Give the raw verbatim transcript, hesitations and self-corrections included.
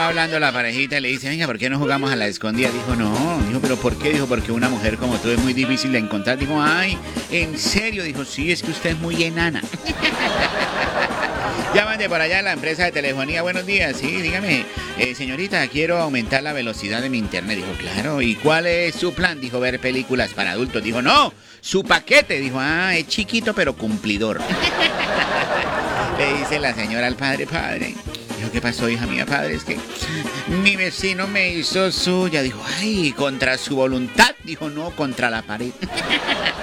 hablando la parejita y le dice, venga, ¿por qué no jugamos a la escondida? Dijo, no. Dijo, ¿pero por qué? Dijo, porque una mujer como tú es muy difícil de encontrar. Dijo, ay, ¿en serio? Dijo, sí, es que usted es muy enana. Llaman de por allá a la empresa de telefonía. Buenos días, sí, dígame, eh, señorita, quiero aumentar la velocidad de mi internet. Dijo, claro, ¿y cuál es su plan? Dijo, ver películas para adultos. Dijo, no, su paquete. Dijo, ah, es chiquito pero cumplidor. Le dice la señora al padre, padre. Dijo, ¿qué pasó, hija mía? Padre, es que mi vecino me hizo suya. Dijo, ay, contra su voluntad. Dijo, no, contra la pared.